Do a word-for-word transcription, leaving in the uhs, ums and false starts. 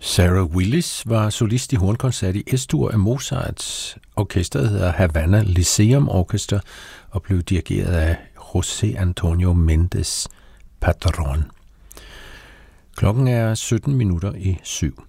Sarah Willis var solist i hornkoncert i Es-dur af Mozart. Orkestret hedder Havana Lyceum Orchestra og blev dirigeret af José Antonio Méndez Padrón. Klokken er sytten minutter i syv.